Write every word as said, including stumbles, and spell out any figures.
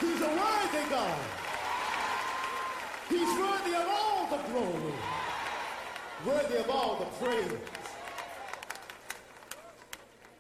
He's a worthy God. He's worthy of all the glory, worthy of all the praise.